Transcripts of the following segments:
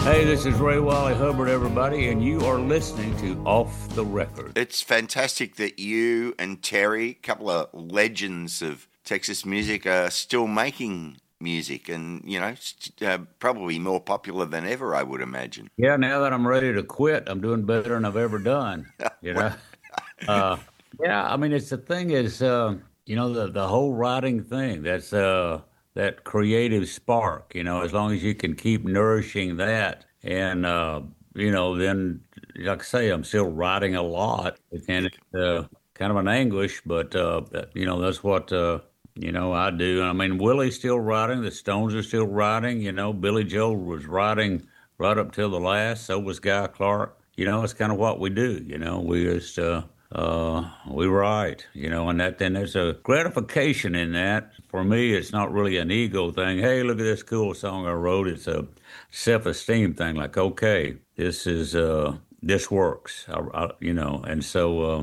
Hey, this is Ray Wally Hubbard, everybody, and you are listening to Off the Record. It's fantastic that you and Terry, a couple of legends of Texas music, are still making music and, probably more popular than ever, I would imagine. Yeah, now that I'm ready to quit, I'm doing better than I've ever done, you know? Yeah, I mean, it's the thing is, the whole writing thing, that's that creative spark, as long as you can keep nourishing that. And, then, like I say, I'm still writing a lot. And it's kind of an anguish, but, that's what, I do. I mean, Willie's still writing. The Stones are still writing. Billy Joel was writing right up till the last. So was Guy Clark. It's kind of what we do. We just... we write, and then there's a gratification in that. For me, it's not really an ego thing. Hey, look at this cool song I wrote. It's a self-esteem thing. Like, okay, this works, and so,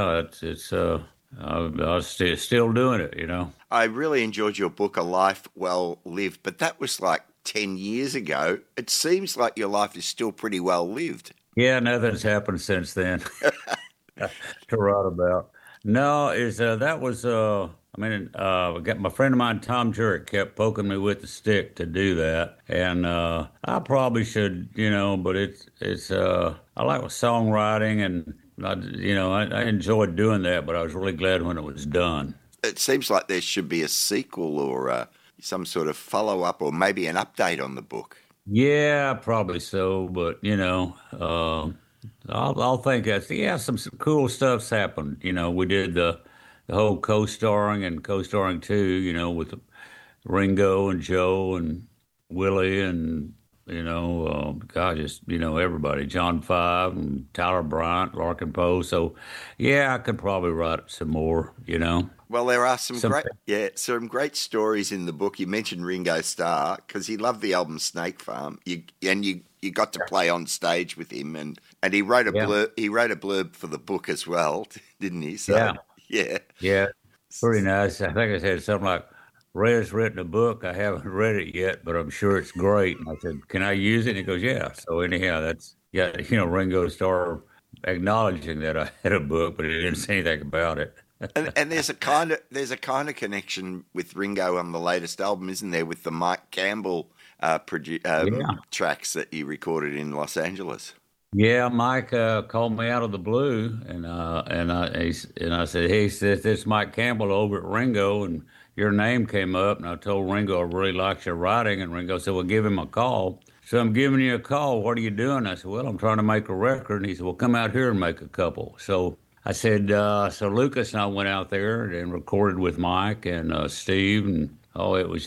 I'm still doing it, I really enjoyed your book, A Life Well Lived, but that was like 10 years ago. It seems like your life is still pretty well lived. Yeah, nothing's happened since then. To write about. No, that was I got my friend of mine, Tom Jurek, kept poking me with the stick to do that, and I probably should, but it's I like songwriting, and I enjoyed doing that, but I was really glad when it was done. It seems like there should be a sequel or some sort of follow-up or maybe an update on the book. Yeah, probably so, but I'll think some cool stuff's happened. We did the whole co-starring too, with Ringo and Joe and Willie and, everybody, John Five and Tyler Bryant, Larkin Poe. So, yeah, I could probably write some more, Well, there are some great stories in the book. You mentioned Ringo Starr because he loved the album Snake Farm. You got to play on stage with him, and he wrote a blurb. He wrote a blurb for the book as well, didn't he? So, yeah, pretty nice. I think I said something like, "Ray's written a book. I haven't read it yet, but I'm sure it's great." And I said, "Can I use it?" And he goes, "Yeah." So anyhow, Ringo Starr acknowledging that I had a book, but he didn't say anything about it. and there's a kind of connection with Ringo on the latest album, isn't there? With the Mike Campbell tracks that you recorded in Los Angeles. Yeah, Mike called me out of the blue, and I said, "Hey, this is Mike Campbell over at Ringo, and your name came up." And I told Ringo I really liked your writing, and Ringo said, "Well, give him a call." So I'm giving you a call. What are you doing? I said, "Well, I'm trying to make a record." And he said, "Well, come out here and make a couple." So I said, so Lucas and I went out there and recorded with Mike and Steve, and it was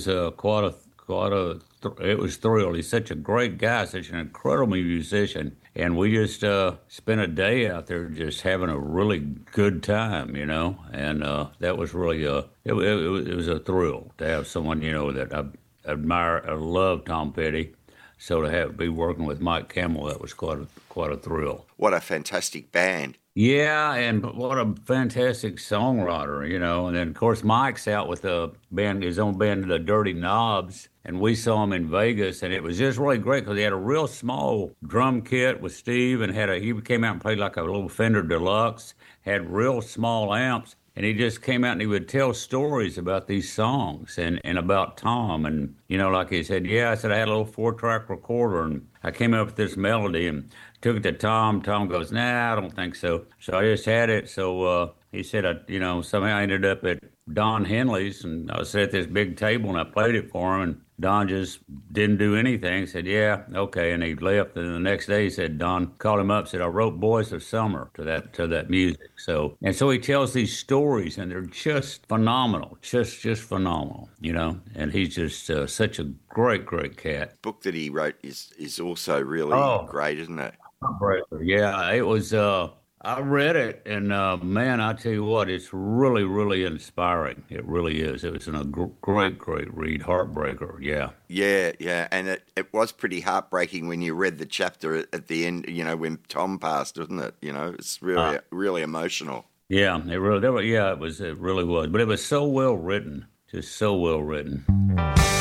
thrilled. He's such a great guy, such an incredible musician, and we just spent a day out there just having a really good time, and that was really it was a thrill to have someone that I admire. I love Tom Petty. So to be working with Mike Campbell, that was quite a thrill. What a fantastic band! Yeah, and what a fantastic songwriter, And then of course Mike's out with his own band, the Dirty Knobs, and we saw him in Vegas, and it was just really great because he had a real small drum kit with Steve, and he came out and played like a little Fender Deluxe, had real small amps. And he just came out and he would tell stories about these songs and about Tom. And, like he said, I had a little 4-track recorder and I came up with this melody and took it to Tom. Tom goes, "Nah, I don't think so." So I just had it. So he said, somehow I ended up at Don Henley's, and I was at this big table and I played it for him, and Don just didn't do anything. He said, "Yeah, okay," and he left. And the next day he said, Don called him up, said, "I wrote Boys of Summer to that music." So he tells these stories, and they're just phenomenal, just phenomenal, And he's just such a great cat. The book that he wrote is also really great, isn't it? Yeah, it was. I read it, and man, I tell you what, it's really, really inspiring. It really is. It was a great read, heartbreaker. Yeah, and it was pretty heartbreaking when you read the chapter at the end. When Tom passed, wasn't it? It's really emotional. Yeah, it really was. It really was, but it was so well written, just so well written.